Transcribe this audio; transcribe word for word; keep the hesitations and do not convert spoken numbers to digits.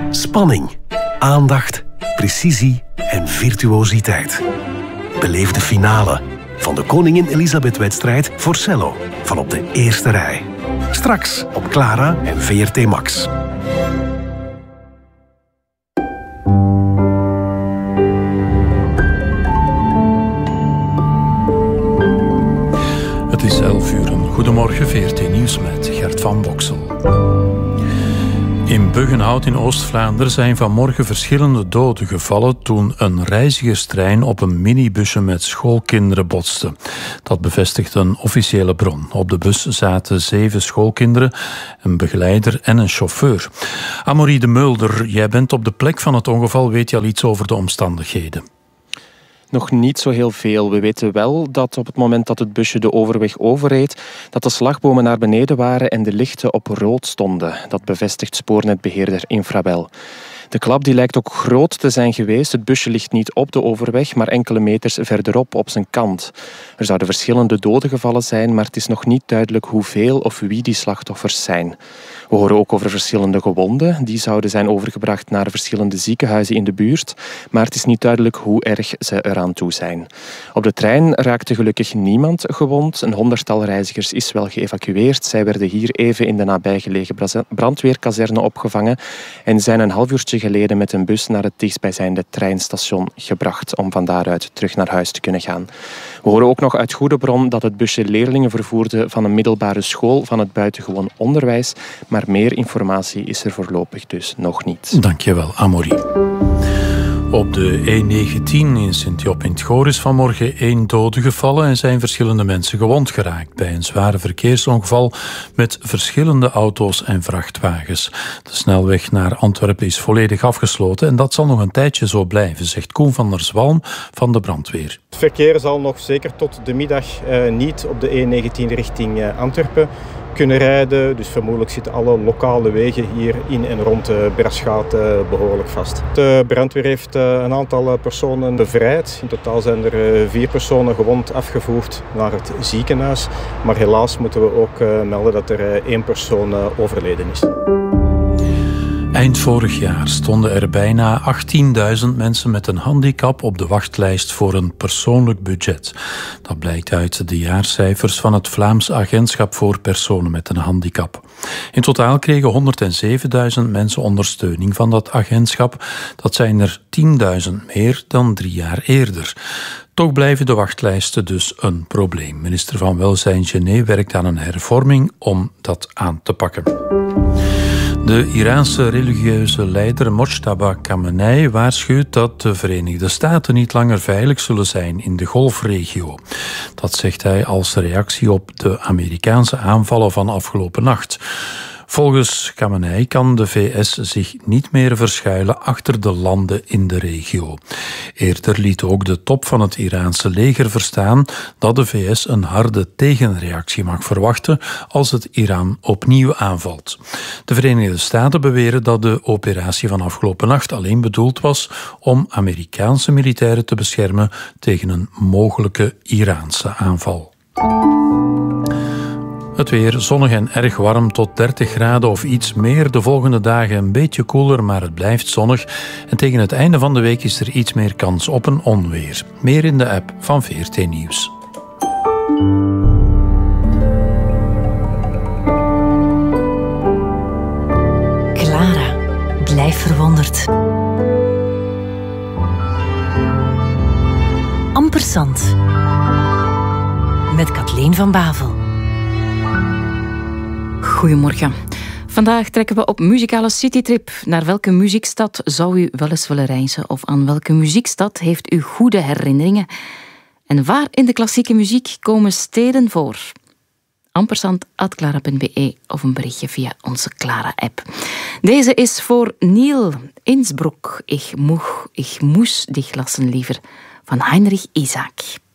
Spanning, aandacht, precisie en virtuositeit. Beleef de finale van de Koningin Elisabeth-wedstrijd voor cello van op de eerste rij. Straks op Clara en V R T Max. Het is elf uur. Goedemorgen, V R T Nieuws met Gert van Boksel. In Buggenhout in Oost-Vlaanderen zijn vanmorgen verschillende doden gevallen toen een reizigerstrein op een minibusje met schoolkinderen botste. Dat bevestigt een officiële bron. Op de bus zaten zeven schoolkinderen, een begeleider en een chauffeur. Amorie de Mulder, jij bent op de plek van het ongeval. Weet je al iets over de omstandigheden? Nog niet zo heel veel. We weten wel dat op het moment dat het busje de overweg overreed, dat de slagbomen naar beneden waren en de lichten op rood stonden. Dat bevestigt spoornetbeheerder Infrabel. De klap die lijkt ook groot te zijn geweest. Het busje ligt niet op de overweg, maar enkele meters verderop op zijn kant. Er zouden verschillende doden gevallen zijn, maar het is nog niet duidelijk hoeveel of wie die slachtoffers zijn. We horen ook over verschillende gewonden. Die zouden zijn overgebracht naar verschillende ziekenhuizen in de buurt, maar het is niet duidelijk hoe erg ze eraan toe zijn. Op de trein raakte gelukkig niemand gewond. Een honderdtal reizigers is wel geëvacueerd. Zij werden hier even in de nabijgelegen brandweerkazerne opgevangen en zijn een half uurtje geleden met een bus naar het dichtstbijzijnde treinstation gebracht om van daaruit terug naar huis te kunnen gaan. We horen ook nog uit goede bron dat het busje leerlingen vervoerde van een middelbare school van het buitengewoon onderwijs, maar meer informatie is er voorlopig dus nog niet. Dankjewel, Amorie. Op de E negentien in Sint-Job in het Goor is vanmorgen één dode gevallen en zijn verschillende mensen gewond geraakt bij een zware verkeersongeval met verschillende auto's en vrachtwagens. De snelweg naar Antwerpen is volledig afgesloten en dat zal nog een tijdje zo blijven, zegt Koen van der Zwalm van de brandweer. Het verkeer zal nog zeker tot de middag uh, niet op de E negentien richting uh, Antwerpen kunnen rijden. Dus vermoedelijk zitten alle lokale wegen hier in en rond uh, Berschaat uh, behoorlijk vast. De brandweer heeft uh, een aantal personen bevrijd. In totaal zijn er uh, vier personen gewond afgevoerd naar het ziekenhuis. Maar helaas moeten we ook uh, melden dat er uh, één persoon uh, overleden is. Eind vorig jaar stonden er bijna achttienduizend mensen met een handicap op de wachtlijst voor een persoonlijk budget. Dat blijkt uit de jaarcijfers van het Vlaams Agentschap voor Personen met een Handicap. In totaal kregen honderdzevenduizend mensen ondersteuning van dat agentschap. Dat zijn er tienduizend meer dan drie jaar eerder. Toch blijven de wachtlijsten dus een probleem. Minister van Welzijn Gené werkt aan een hervorming om dat aan te pakken. De Iraanse religieuze leider Mojtaba Khamenei waarschuwt dat de Verenigde Staten niet langer veilig zullen zijn in de Golfregio. Dat zegt hij als reactie op de Amerikaanse aanvallen van afgelopen nacht. Volgens Khamenei kan de V S zich niet meer verschuilen achter de landen in de regio. Eerder liet ook de top van het Iraanse leger verstaan dat de V S een harde tegenreactie mag verwachten als het Iran opnieuw aanvalt. De Verenigde Staten beweren dat de operatie van afgelopen nacht alleen bedoeld was om Amerikaanse militairen te beschermen tegen een mogelijke Iraanse aanval. Het weer zonnig en erg warm tot dertig graden of iets meer. De volgende dagen een beetje koeler, maar het blijft zonnig. En tegen het einde van de week is er iets meer kans op een onweer. Meer in de app van V R T Nieuws. Clara, blijf verwonderd. Ampersand. Met Kathleen van Bavel. Goedemorgen. Vandaag trekken we op muzikale citytrip. Naar welke muziekstad zou u wel eens willen reizen? Of aan welke muziekstad heeft u goede herinneringen? En waar in de klassieke muziek komen steden voor? ampersand apenstaartje clara punt b e of een berichtje via onze Clara-app. Deze is voor Neil. Innsbruck. Ik moeg, ik moest dich lassen liever. Van Heinrich Isaac.